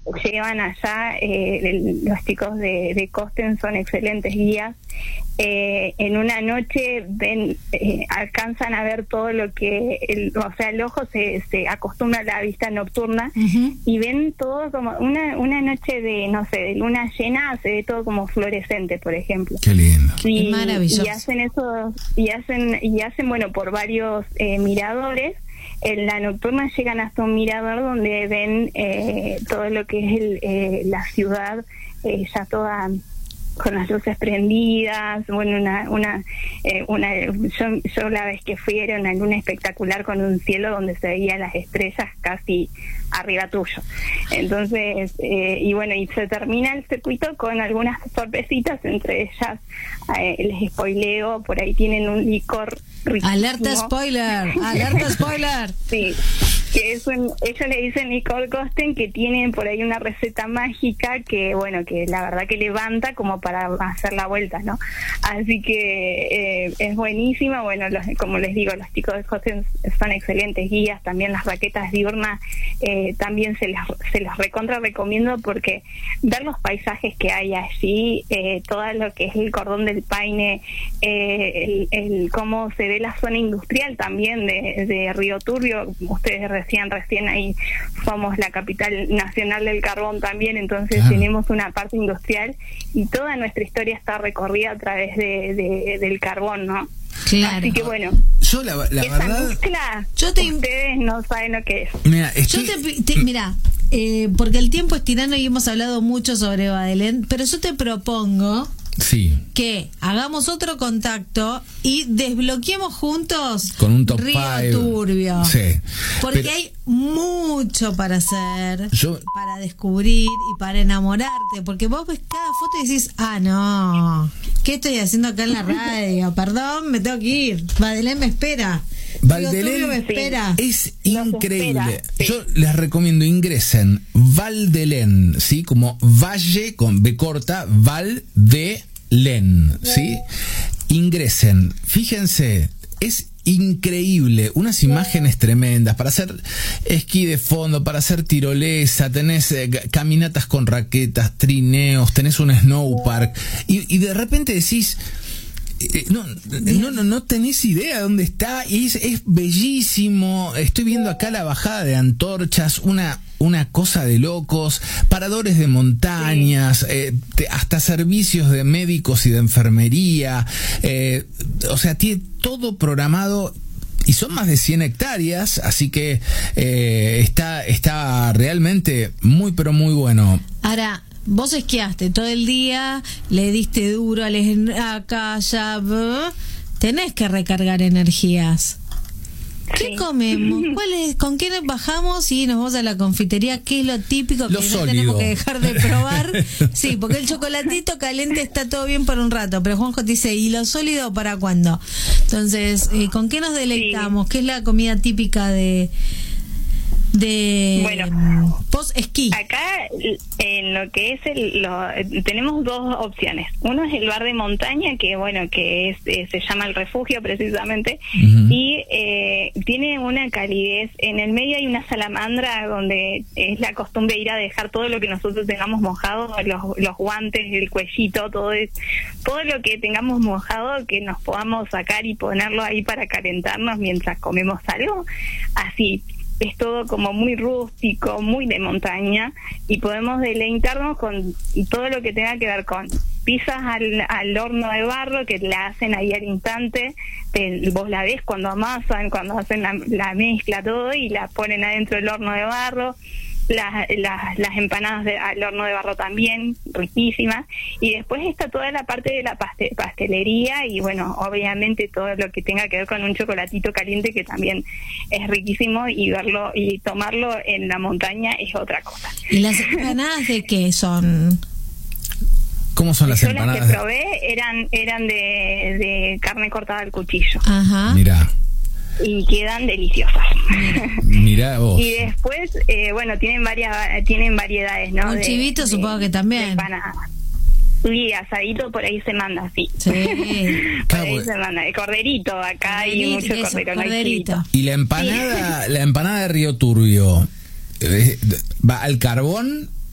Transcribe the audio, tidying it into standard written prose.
llevan allá, los chicos de Costen son excelentes guías. En una noche ven, alcanzan a ver todo lo que, o sea, el ojo se acostumbra a la vista nocturna, y ven todo como una noche de, no sé, de luna llena, se ve todo como fluorescente, por ejemplo. Qué lindo. Y, maravilloso. Y hacen eso, y hacen bueno, por varios miradores. En la nocturna llegan hasta un mirador donde ven todo lo que es la ciudad, ya toda con las luces prendidas. Bueno, yo la vez que fui era una luna espectacular con un cielo donde se veían las estrellas casi arriba tuyo. Entonces, y bueno, y se termina el circuito con algunas sorpresitas, entre ellas les spoileo, por ahí tienen un licor riquísimo. Alerta spoiler, alerta spoiler. Sí, que es ellos le dicen licor Costen, que tienen por ahí una receta mágica que, bueno, que la verdad que levanta como para hacer la vuelta, ¿no? Así que es buenísima. Bueno, como les digo, los chicos de Costen son excelentes guías. También las raquetas diurnas también se las recontra recomiendo, porque ver los paisajes que hay allí, todo lo que es el cordón del Paine, el cómo se ve la zona industrial también de Río Turbio. Ustedes recién ahí somos la capital nacional del carbón también, entonces tenemos una parte industrial y toda nuestra historia está recorrida a través del carbón, ¿no? Claro. Así que bueno, yo la esa verdad, mezcla, ustedes no saben lo que es. mira, Mira, porque el tiempo es tirano y hemos hablado mucho sobre Badelén, pero yo te propongo sí, que hagamos otro contacto y desbloqueemos juntos con un top Río 5. Turbio. Sí. Porque Pero hay mucho para hacer, yo, para descubrir y para enamorarte. Porque vos ves cada foto y decís, no, ¿qué estoy haciendo acá en la radio? Perdón, me tengo que ir. Badelén me espera. Valdelén me espera. es Nos increíble. espera, sí. Yo les recomiendo, ingresen Valdelén, ¿sí? Como Valle con B corta, Valdelén, ¿sí? Ingresen, fíjense, es increíble, unas imágenes tremendas para hacer esquí de fondo, para hacer tirolesa, tenés caminatas con raquetas, trineos, tenés un snowpark y de repente decís, no tenés idea de dónde está, y es bellísimo. Estoy viendo acá la bajada de antorchas, una cosa de locos, paradores de montañas, hasta servicios de médicos y de enfermería, o sea, tiene todo programado. Y son más de 100 hectáreas, así que está realmente muy, pero muy bueno. Ahora, vos esquiaste todo el día, le diste duro acá, allá, tenés que recargar energías. ¿Qué Sí. comemos? ¿Con qué nos bajamos y nos vamos a la confitería? ¿Qué es lo típico Lo que sólido. no tenemos que dejar de probar? Sí, porque el chocolatito caliente está todo bien por un rato, pero Juanjo te dice, ¿y lo sólido para cuándo? Entonces, ¿con qué nos deleitamos? ¿Qué es la comida típica de Bueno, post-esquí? Acá en lo que es tenemos dos opciones. Uno es el bar de montaña, que bueno, que se llama El Refugio precisamente, y tiene una calidez. En el medio hay una salamandra donde es la costumbre ir a dejar todo lo que nosotros tengamos mojado, los guantes, el cuellito, todo lo que tengamos mojado, que nos podamos sacar y ponerlo ahí para calentarnos mientras comemos algo. Así es todo como muy rústico, muy de montaña, y podemos deleitarnos con todo lo que tenga que ver con pizzas al horno de barro, que la hacen ahí al instante. Vos la ves cuando amasan, cuando hacen la mezcla, todo, y la ponen adentro del horno de barro. Las empanadas al horno de barro también, riquísimas. Y después está toda la parte de la pastelería, y bueno, obviamente todo lo que tenga que ver con un chocolatito caliente, que también es riquísimo, y verlo y tomarlo en la montaña es otra cosa. ¿Y las empanadas de qué son? ¿Cómo son las Yo empanadas? las que probé eran de carne cortada al cuchillo. Ajá. Mirá. Y quedan deliciosas. Mirá vos. Y después, bueno, tienen variedades, ¿no? Un chivito supongo que también. De empanadas. Y asadito por ahí se manda, sí. Sí. Por ahí se manda. El corderito, acá hay mucho eso, cordero, no hay corderito. chivito. Y la empanada de Río Turbio, ¿va al carbón